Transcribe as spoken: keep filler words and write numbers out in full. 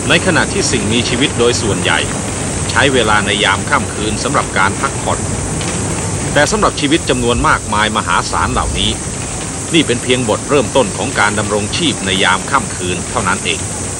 ในขณะที่สิ่งมีชีวิตโดยส่วนใหญ่ใช้เวลาในยามค่ำคืนสำหรับการพักผ่อนแต่สำหรับชีวิตจำนวนมากมายมหาศาลเหล่านี้นี่เป็นเพียงบทเริ่มต้นของการดำรงชีพในยามค่ำคืนเท่านั้นเอง